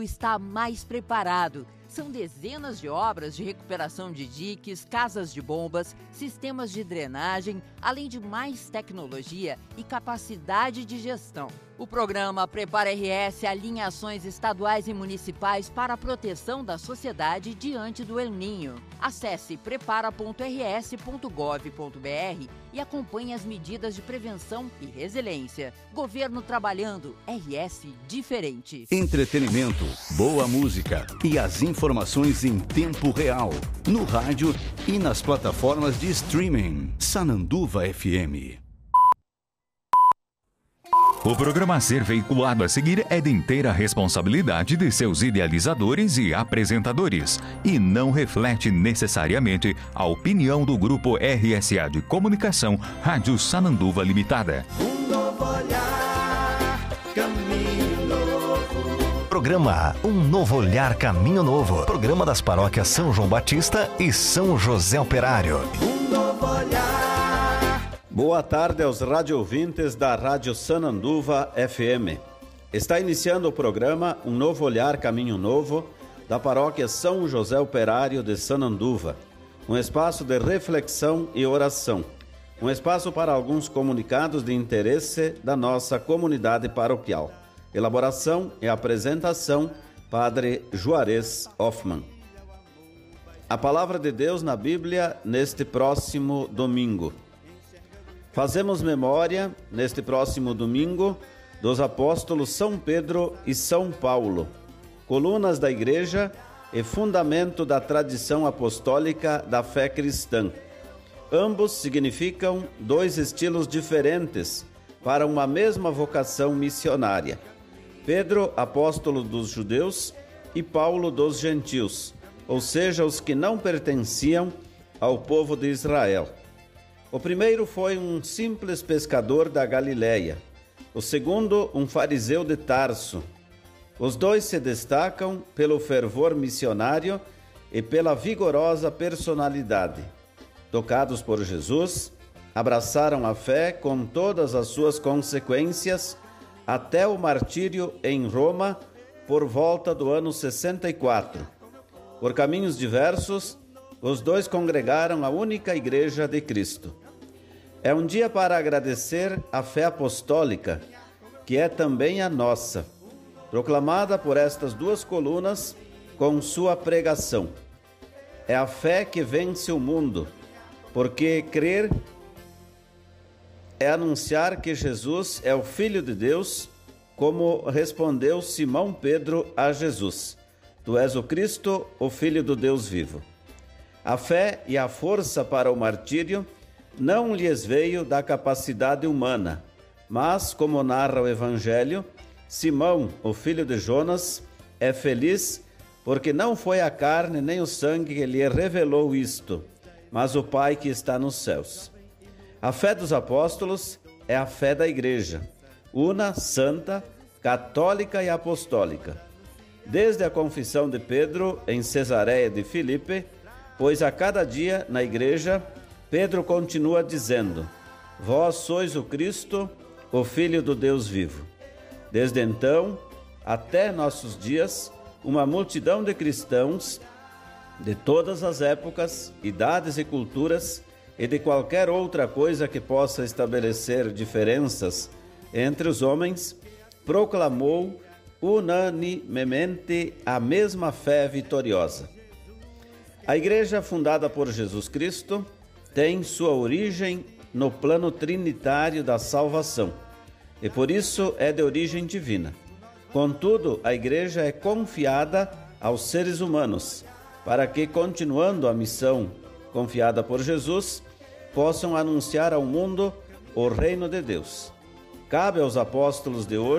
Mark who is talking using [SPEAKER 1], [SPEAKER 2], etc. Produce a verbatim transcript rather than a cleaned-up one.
[SPEAKER 1] está mais preparado. São dezenas de obras de recuperação de diques, casas de bombas, sistemas de drenagem, além de mais tecnologia e capacidade de gestão. O programa Prepara R S alinha ações estaduais e municipais para a proteção da sociedade diante do El Ninho. Acesse prepara ponto r s ponto gov ponto b r e acompanhe as medidas de prevenção e resiliência. Governo trabalhando, R S diferente.
[SPEAKER 2] Entretenimento, boa música e as informações em tempo real. No rádio e nas plataformas de streaming. Sananduva F M.
[SPEAKER 3] O programa a ser veiculado a seguir é de inteira responsabilidade de seus idealizadores e apresentadores e não reflete necessariamente a opinião do Grupo R S A de Comunicação Rádio Sananduva Limitada.
[SPEAKER 4] Um novo olhar, caminho novo.
[SPEAKER 5] Programa Um Novo Olhar, Caminho Novo. Programa das paróquias São João Batista e São José Operário.
[SPEAKER 4] Um novo olhar.
[SPEAKER 6] Boa tarde aos rádio-ouvintes da Rádio Sananduva F M. Está iniciando o programa Um Novo Olhar, Caminho Novo, da paróquia São José Operário de Sananduva. Um espaço de reflexão e oração. Um espaço para alguns comunicados de interesse da nossa comunidade paroquial. Elaboração e apresentação, Padre Juarez Hoffmann. A palavra de Deus na Bíblia neste próximo domingo. Fazemos memória, neste próximo domingo, dos apóstolos São Pedro e São Paulo, colunas da Igreja e fundamento da tradição apostólica da fé cristã. Ambos significam dois estilos diferentes para uma mesma vocação missionária. Pedro, apóstolo dos judeus, e Paulo dos gentios, ou seja, os que não pertenciam ao povo de Israel. O primeiro foi um simples pescador da Galileia, o segundo um fariseu de Tarso. Os dois se destacam pelo fervor missionário e pela vigorosa personalidade. Tocados por Jesus, abraçaram a fé com todas as suas consequências até o martírio em Roma por volta do ano sessenta e quatro. Por caminhos diversos, os dois congregaram a única Igreja de Cristo. É um dia para agradecer a fé apostólica, que é também a nossa, proclamada por estas duas colunas com sua pregação. É a fé que vence o mundo, porque crer é anunciar que Jesus é o Filho de Deus, como respondeu Simão Pedro a Jesus: Tu és o Cristo, o Filho do Deus vivo. A fé e a força para o martírio não lhes veio da capacidade humana, mas, como narra o Evangelho, Simão, o filho de Jonas, é feliz porque não foi a carne nem o sangue que lhe revelou isto, mas o Pai que está nos céus. A fé dos apóstolos é a fé da Igreja, una, santa, católica e apostólica. Desde a confissão de Pedro em Cesareia de Filipe, pois a cada dia na Igreja, Pedro continua dizendo: Vós sois o Cristo, o Filho do Deus vivo. Desde então, até nossos dias, uma multidão de cristãos de todas as épocas, idades e culturas e de qualquer outra coisa que possa estabelecer diferenças entre os homens, proclamou unanimemente a mesma fé vitoriosa. A Igreja fundada por Jesus Cristo tem sua origem no plano trinitário da salvação e por isso é de origem divina. Contudo, a Igreja é confiada aos seres humanos para que, continuando a missão confiada por Jesus, possam anunciar ao mundo o reino de Deus. Cabe aos apóstolos de hoje